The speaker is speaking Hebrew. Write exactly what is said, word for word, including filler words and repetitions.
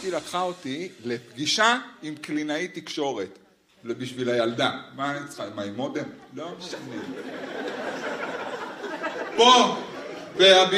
אשתי לקחה אותי לפגישה עם קלינאי תקשורת, בשביל הילדה. מה אני צריכה? מה, עם מודם? לא משנה. פה,